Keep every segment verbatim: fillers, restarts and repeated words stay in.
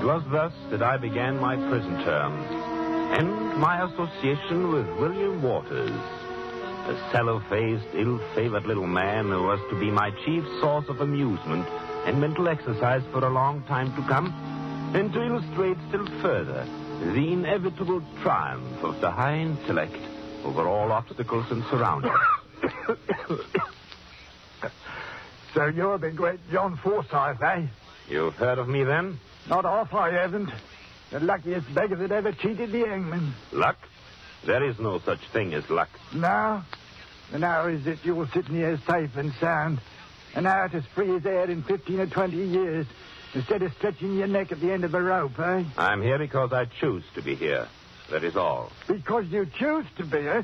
was thus that I began my prison term, and my association with William Waters, a sallow-faced, ill-favored little man who was to be my chief source of amusement and mental exercise for a long time to come, and to illustrate still further the inevitable triumph of the high intellect over all obstacles and surroundings. So you're the great John Forsyth, eh? You've heard of me, then? Not half I haven't. The luckiest beggar that ever cheated the hangman. Luck? There is no such thing as luck. No? And how is it you're sitting here safe and sound, and out as free as air in fifteen or twenty years, instead of stretching your neck at the end of a rope, eh? I'm here because I choose to be here. That is all. Because you choose to be, eh?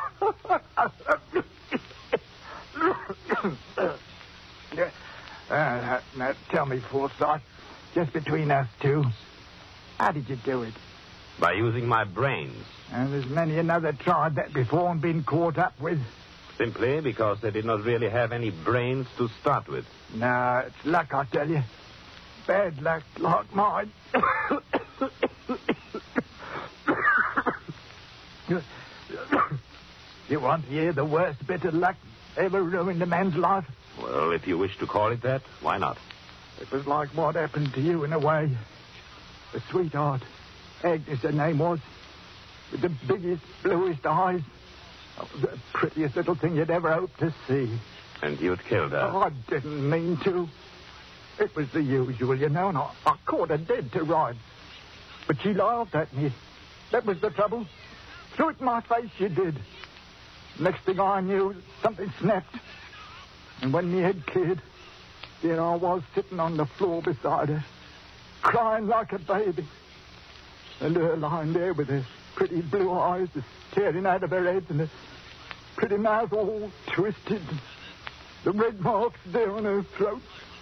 uh, now, tell me, Forsyth, just between us two, how did you do it? By using my brains. And there's many another tried that before and been caught up with. Simply because they did not really have any brains to start with. No, it's luck, I tell you. Bad luck like mine. You want to hear the worst bit of luck ever ruined a man's life? Well, if you wish to call it that, why not? It was like what happened to you in a way. A sweetheart, Agnes her name was, with the biggest, bluest eyes. Oh, the prettiest little thing you'd ever hope to see. And you'd killed her? Oh, I didn't mean to. It was the usual, you know, and I, I caught her dead to rights. But she laughed at me. That was the trouble. Threw it in my face, she did. Next thing I knew, something snapped. And when me head cleared, there I was sitting on the floor beside her, crying like a baby. And her lying there with her pretty blue eyes just staring out of her head and her pretty mouth all twisted. The red marks there on her throat.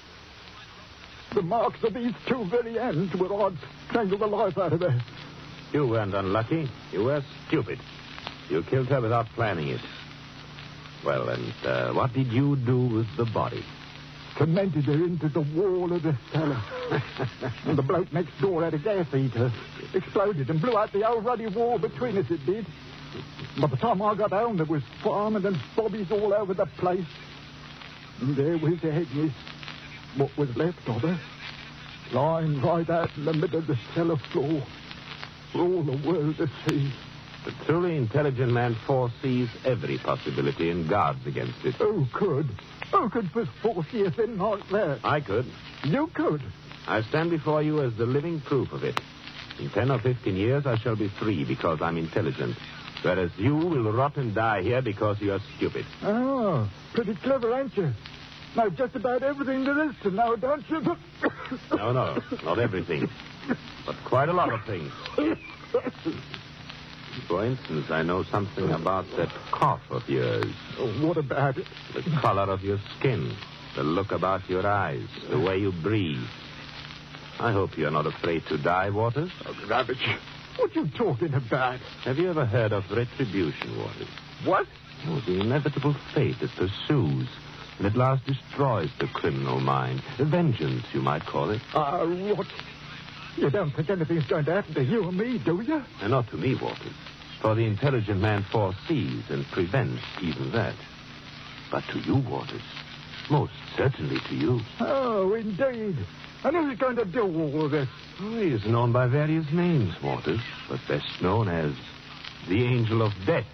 The marks of these two very hands where I'd strangled the life out of her. You weren't unlucky. You were stupid. You killed her without planning it. Well, and uh, what did you do with the body? Cemented her into the wall of the cellar. And the bloke next door had a gas heater. Exploded and blew out the old ruddy wall between us, it did. By the time I got home, there was farming and bobbies all over the place. And there was Agnes, what was left of her, lying right out in the middle of the cellar floor for all the world to see. The truly intelligent man foresees every possibility and guards against it. Who could? Who could foresee a thing like that? I could. You could? I stand before you as the living proof of it. In ten or fifteen years, I shall be free because I'm intelligent, whereas you will rot and die here because you are stupid. Oh, pretty clever, ain't you? Know just about everything there is to know, don't you? No, no, not everything, but quite a lot of things. For instance, I know something about that cough of yours. Oh, what about it? The color of your skin, the look about your eyes, the way you breathe. I hope you're not afraid to die, Waters. Oh, rubbish. What you talking about? Have you ever heard of retribution, Waters? What? Oh, the inevitable fate that pursues and at last destroys the criminal mind. Vengeance, you might call it. Ah, uh, what? You don't think anything's going to happen to you or me, do you? And not to me, Waters. For the intelligent man foresees and prevents even that. But to you, Waters. Most certainly to you. Oh, indeed. And who's going to do all of this? Oh, he is known by various names, Waters, but best known as the Angel of Death.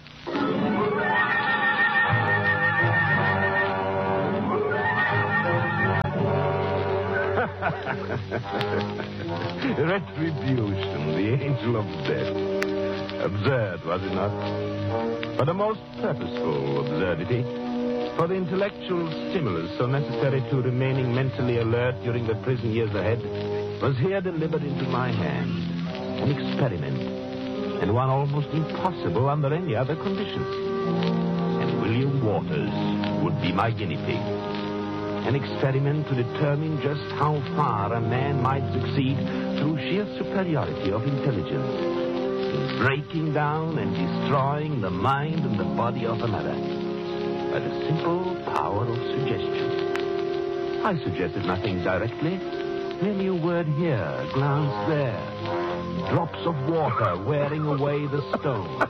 Retribution, the Angel of Death. Absurd, was it not? But a most purposeful absurdity. For the intellectual stimulus so necessary to remaining mentally alert during the prison years ahead was here delivered into my hand. An experiment, and one almost impossible under any other conditions. And William Waters would be my guinea pig. An experiment to determine just how far a man might succeed through sheer superiority of intelligence in breaking down and destroying the mind and the body of another by the simple power of suggestion. I suggested nothing directly, Merely a word here, a glance there. Drops of water wearing away the stone.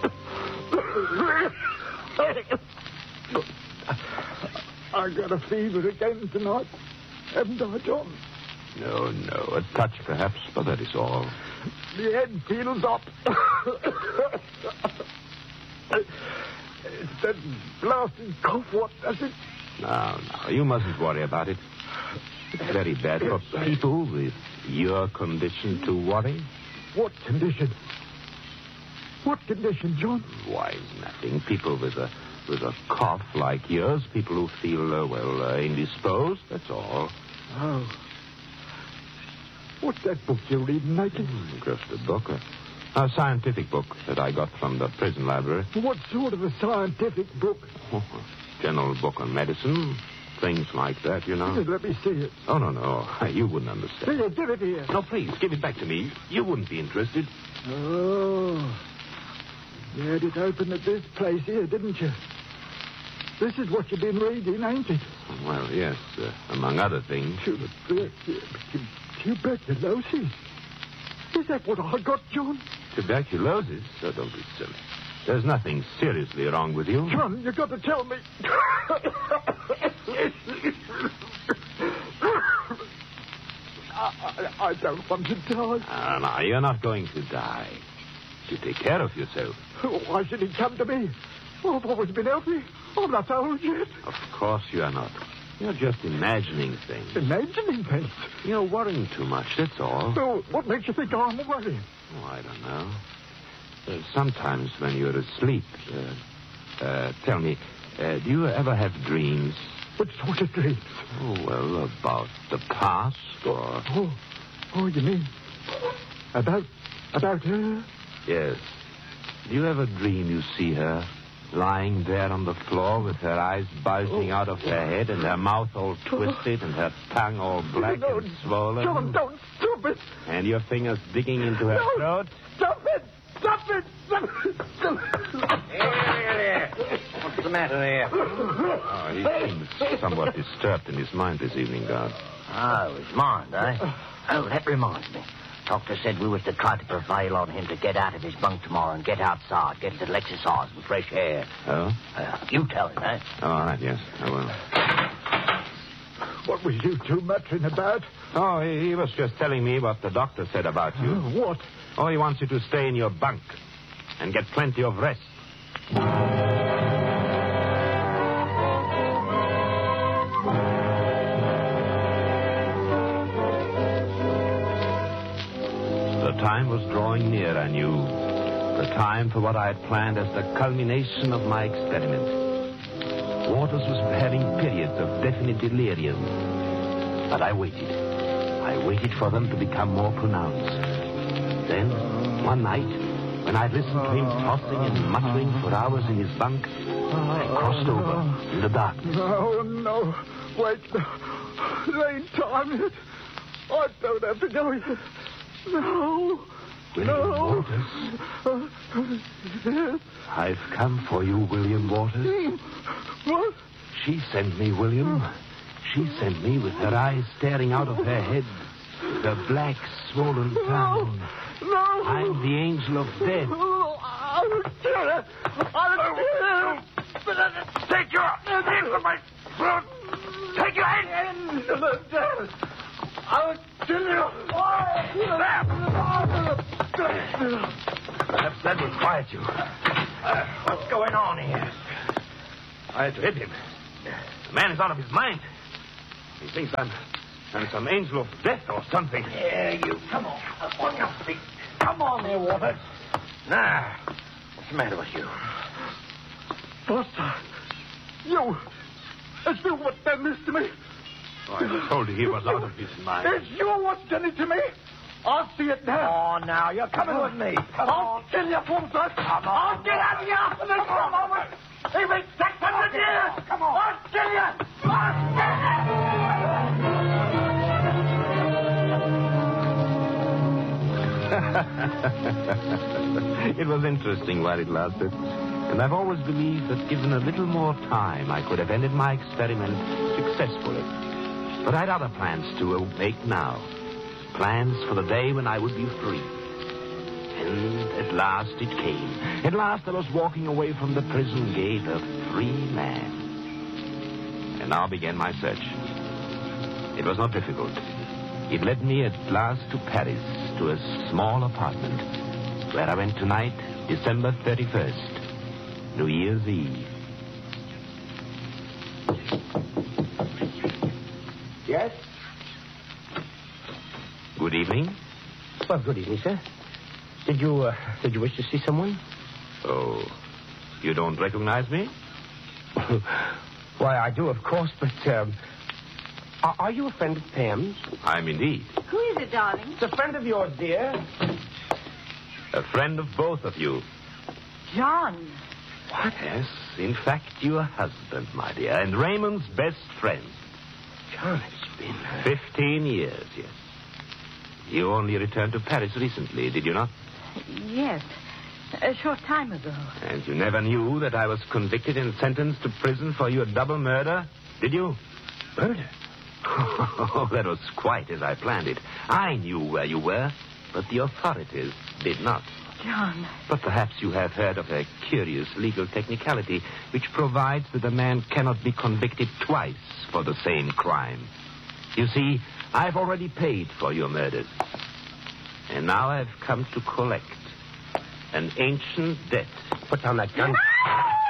I got a fever again tonight. Haven't I, John? No, no. A touch, perhaps, but that is all. The head feels up. It's that blasted cough. What does it? No, no. You mustn't worry about it. It's very bad for people with your condition to worry. What condition? What condition, John? Why, nothing. People with a with a cough like yours, people who feel, uh, well, uh, indisposed, that's all. Oh. What's that book you're reading, Naked? Mm, just a book. A, a scientific book that I got from the prison library. What sort of a scientific book? Oh, general book on medicine. Things like that, you know. Let me see it. Oh, no, no. You wouldn't understand. Here, give it here. No, please, give it back to me. You wouldn't be interested. Oh. You had it open at this place here, didn't you? This is what you've been reading, ain't it? Well, yes, uh, among other things. Tuberculosis? Is that what I got, John? Tuberculosis? Oh, don't be silly. There's nothing seriously wrong with you. John, you've got to tell me. I, I don't want to die. Ah, no, you're not going to die. You take care of yourself. Why should he come to me? Oh, I've always been healthy. I'm not old yet. Of course you are not. You're just imagining things. Imagining things? You're worrying too much, that's all. Oh, what makes you think I'm worrying? Oh, I don't know. Uh, sometimes when you're asleep, uh, uh, tell me, uh, do you ever have dreams? What sort of dreams? Oh, well, about the past or... Oh, oh, you mean about, about her? Yes. Do you ever dream you see her lying there on the floor with her eyes bulging oh. out of her head and her mouth all twisted and her tongue all black no, and swollen? John, don't stop it. And your fingers digging into her no, throat? Stop it! Stop it! Stop it! Stop it! Here, here, here. What's the matter there? Oh, he seems somewhat disturbed in his mind this evening, Guard. Oh, his mind, eh? Oh, that reminds me. Doctor said we was to try to prevail on him to get out of his bunk tomorrow and get outside, get a little exercise and fresh air. Oh? Uh, you tell him, eh? Oh, all right, yes, I will. What was you two muttering about? Oh, he, he was just telling me what the doctor said about you. Oh, what? Oh, he wants you to stay in your bunk and get plenty of rest. The time was drawing near, I knew. The time for what I had planned as the culmination of my experiment. Waters was having periods of definite delirium. But I waited. I waited for them to become more pronounced. Then, one night, when I listened to him tossing and muttering for hours in his bunk, I crossed over in the darkness. No, no. Wait. It ain't time yet. I don't have to go yet. No. William no. Waters. Uh, yes. I've come for you, William Waters. What? She sent me, William. She sent me with her eyes staring out of her head, with her black, swollen tongue. No. No. I'm the angel of death. Oh, I'll kill her. I'll kill her. Take your hands from my throat. Take your hands. I'll kill you. Perhaps that will quiet you. Uh, what's going on here? I had to hit him. The man is out of his mind. He thinks I'm, I'm some angel of death or something. Yeah, you. Come on. On your feet. Come on there, Waters. Now, what's the matter with you? Buster, you. It's you what done this to me. Oh, I told you he was out of his mind. It's you what done it to me. I'll see it now. Come on now, you're coming with me. Come I'll on. kill you, Fonso. Come on. I'll get out of here for this for a moment. Even six hundred years. Come on. I'll kill you. I'll kill you. It was interesting while it lasted. And I've always believed that given a little more time, I could have ended my experiment successfully. But I'd other plans to make now. Plans for the day when I would be free. And at last it came. At last I was walking away from the prison gate a free man. And now began my search. It was not difficult. It led me at last to Paris, to a small apartment, where I went tonight, December thirty-first, New Year's Eve. Yes? Good evening. Well, good evening, sir. Did you, uh, did you wish to see someone? Oh, you don't recognize me? Why, I do, of course, but, um... Are, are you a friend of Pam's? I'm indeed. Who is it, darling? It's a friend of yours, dear. A friend of both of you. John. What? Yes, in fact, your husband, my dear, and Raymond's best friend. John, it's been... Uh... Fifteen years, yes. You only returned to Paris recently, did you not? Yes, a short time ago. And you never knew that I was convicted and sentenced to prison for your double murder, did you? Murder? Oh, that was quite as I planned it. I knew where you were, but the authorities did not. John. But perhaps you have heard of a curious legal technicality which provides that a man cannot be convicted twice for the same crime. You see, I've already paid for your murders. And now I've come to collect an ancient debt. Put down that gun.